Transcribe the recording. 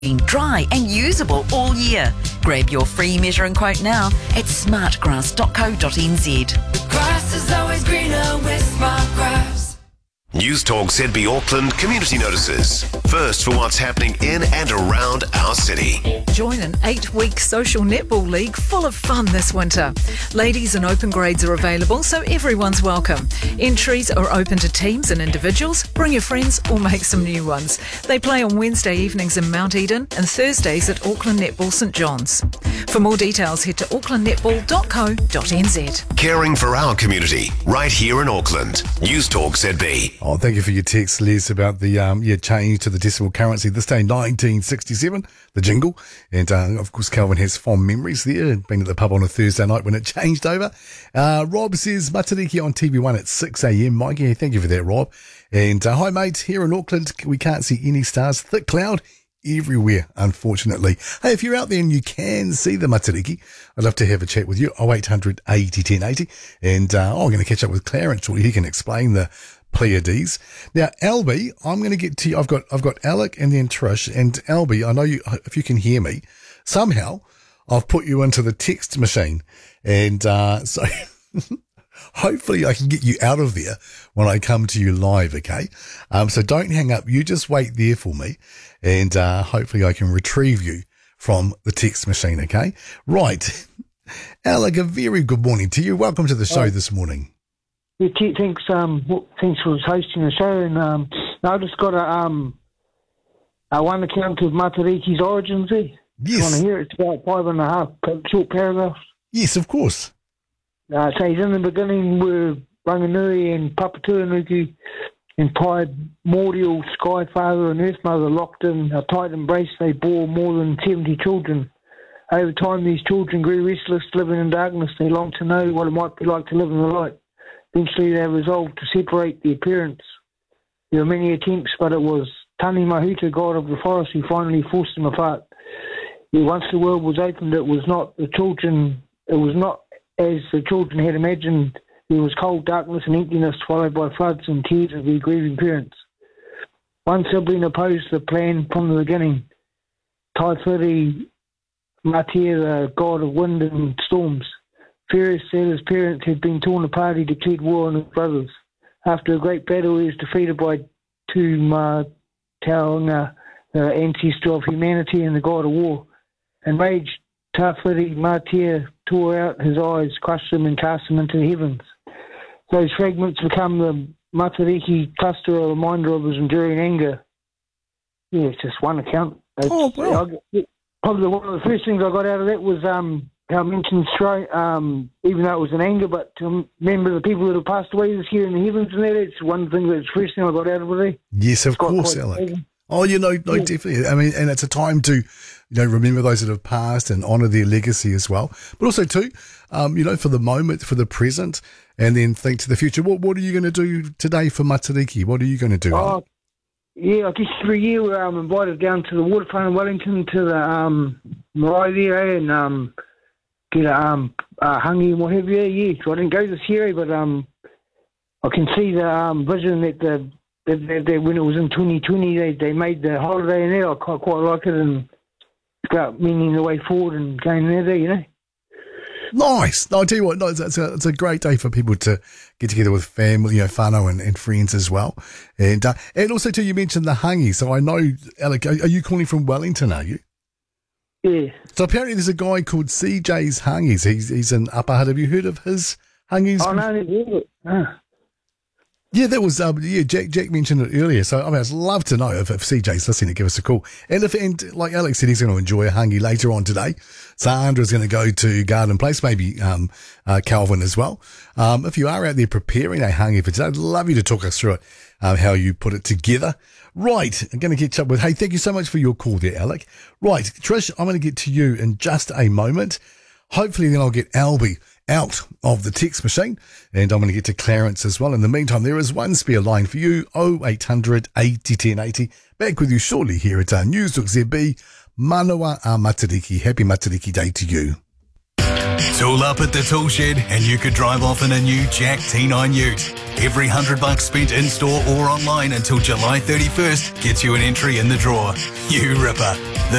dry and usable all year. Grab your free measuring quote now at smartgrass.co.nz. The grass is always greener with Smart Grass. News Talk ZB Auckland Community Notices. First for what's happening in and around our city. Join an 8-week social netball league full of fun this winter. Ladies and open grades are available, so everyone's welcome. Entries are open to teams and individuals. Bring your friends or make some new ones. They play on Wednesday evenings in Mount Eden and Thursdays at Auckland Netball St John's. For more details, head to aucklandnetball.co.nz. Caring for our community, right here in Auckland. News Talk ZB. Oh, thank you for your text, Les, about the change to the decimal currency. This day, 1967, the jingle. And, of course, Calvin has fond memories there, being at the pub on a Thursday night when it changed over. Rob says, Matariki on TV1 at 6 a.m. Mikey, thank you for that, Rob. And hi, mate, here in Auckland, we can't see any stars. Thick cloud everywhere, unfortunately. Hey, if you're out there and you can see the Matariki, I'd love to have a chat with you. 0800 80 10 80. And I'm going to catch up with Clarence shortly. He can explain the Pleiades. Now, Albie, I'm going to get to you. I've got Alec and then Trish. And Albie, I know you, if you can hear me, somehow I've put you into the text machine. And so hopefully I can get you out of there when I come to you live, okay? So don't hang up. You just wait there for me. And hopefully I can retrieve you from the text machine, okay? Right. Alec, a very good morning to you. Welcome to the show this morning. Yeah, thanks for hosting the show. And I just got a one account of Matariki's origins there. Yes. You want to hear it? It's about 5.5 short paragraphs. Yes, of course. So he's in the beginning were Ranganui and Papatuanuku and primordial Sky Father and Earth Mother locked in a tight embrace. They bore more than 70 children. Over time, these children grew restless, living in darkness. They longed to know what it might be like to live in the light. Eventually, they resolved to separate the appearance. There were many attempts, but it was Tani Mahuta, god of the forest, who finally forced them apart. Yet once the world was opened, it was not as the children had imagined. There was cold darkness and emptiness, followed by floods and tears of their grieving parents. One sibling opposed the plan from the beginning. Taifuri Matia, the god of wind and storms. Furious said his parents had been torn apart. He declared war on his brothers. After a great battle, he was defeated by Taunga, the ancestor of humanity and the god of war. Enraged, Tawhiri Matia tore out his eyes, crushed them and cast them into the heavens. Those fragments become the Matariki cluster, a reminder of his enduring anger. Yeah, it's just one account. Probably one of the first things I got out of that was how I mentioned even though it was an anger, but to remember the people that have passed away this year in the heavens and that, it's one thing that's the first thing I got out of it. Yes, of course, Alec. Oh, definitely. I mean, and it's a time to, remember those that have passed and honour their legacy as well. But also too, for the moment, for the present, and then think to the future. What are you going to do today for Matariki? What are you going to do? I guess every year we're invited down to the waterfront in Wellington to the marae there and get a hangi and what have you. Yeah, so I didn't go this year, but I can see the vision that when it was in 2020, they made the holiday in there. I quite like it and start meaning the way forward and going there, Nice. No, I'll tell you what, it's a great day for people to get together with family, whānau and friends as well. And also too, you mentioned the hangi. So I know, Alec, are you calling from Wellington, are you? Yeah. So apparently there's a guy called CJ's Hangis. He's in Upper Hutt. Have you heard of his Hangis? Oh, no, I didn't. Yeah, that was Jack mentioned it earlier. So I'd love to know if CJ's listening to give us a call. And like Alex said, he's going to enjoy a hangi later on today. Sandra's going to go to Garden Place, maybe Calvin as well. If you are out there preparing a hangi for today, I'd love you to talk us through it, how you put it together. Right, I'm going to catch up with. Hey, thank you so much for your call there, Alec. Right, Trish, I'm going to get to you in just a moment. Hopefully, then I'll get Albie out of the text machine, and I'm going to get to Clarence as well. In the meantime, there is one spare line for you, 0800 80 10 80. Back with you shortly here at News Talk ZB. Manawa a Matariki. Happy Matariki Day to you. Tool up at the tool shed and you could drive off in a new Jack T9 Ute. Every $100 spent in-store or online until July 31st gets you an entry in the draw. You ripper.